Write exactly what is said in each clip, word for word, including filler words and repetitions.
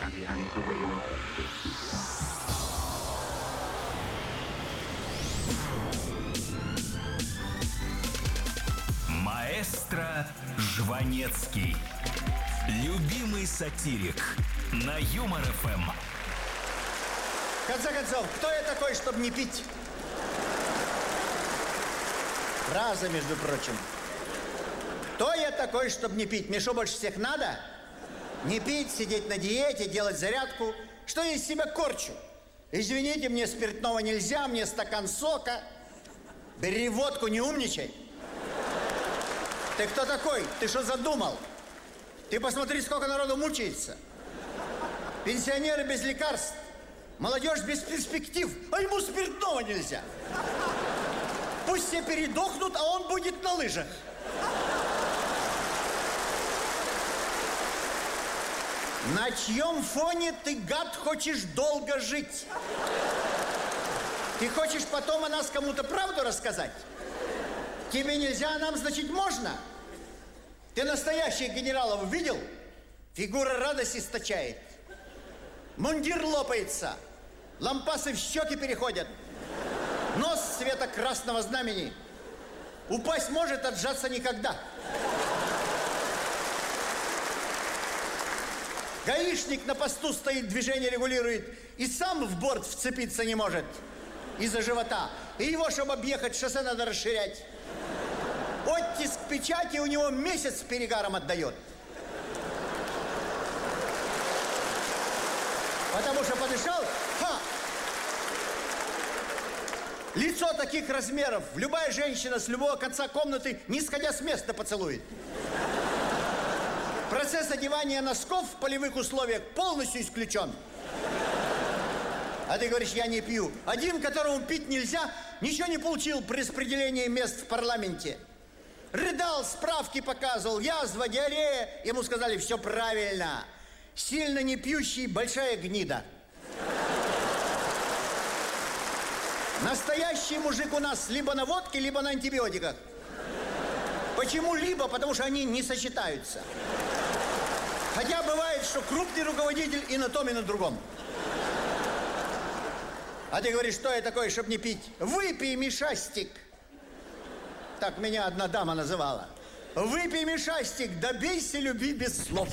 Маэстро Жванецкий. Любимый сатирик на Юмор эф эм. В конце концов, кто я такой, чтобы не пить? Фраза, между прочим. Кто я такой, чтобы не пить? Мне что, больше всех надо? Не пить, сидеть на диете, делать зарядку. Что я из себя корчу? Извините, мне спиртного нельзя, мне стакан сока. Бери водку, не умничай. Ты кто такой? Ты что задумал? Ты посмотри, сколько народу мучается. Пенсионеры без лекарств. Молодежь без перспектив. А ему спиртного нельзя. Пусть все передохнут, а он будет на лыжах. На чьем фоне ты, гад, хочешь долго жить? Ты хочешь потом о нас кому-то правду рассказать? Тебе нельзя, а нам, значит, можно? Ты настоящих генералов видел? Фигура радости источает. Мундир лопается. Лампасы в щеки переходят. Нос цвета красного знамени. Упасть может, отжаться никогда. Гаишник на посту стоит, движение регулирует. И сам в борт вцепиться не может. Из-за живота. И его, чтобы объехать, шоссе надо расширять. Оттиск печати у него месяц с перегаром отдает. Потому что подышал, ха! Лицо таких размеров любая женщина с любого конца комнаты, не сходя с места, поцелует. Процесс одевания носков в полевых условиях полностью исключен. А ты говоришь, я не пью. Один, которому пить нельзя, ничего не получил при распределении мест в парламенте. Рыдал, справки показывал, язва, диарея. Ему сказали, все правильно. Сильно не пьющий, большая гнида. Настоящий мужик у нас либо на водке, либо на антибиотиках. Почему либо? Потому что они не сочетаются. Хотя бывает, что крупный руководитель и на том, и на другом. А ты говоришь, что я такой, чтобы не пить? Выпей, Мишастик. Так меня одна дама называла. Выпей, Мишастик, добейся любви без слов.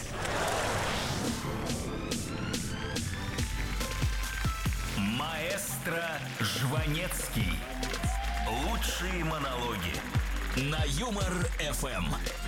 Маэстро Жванецкий. Лучшие монологи на Юмор эф эм.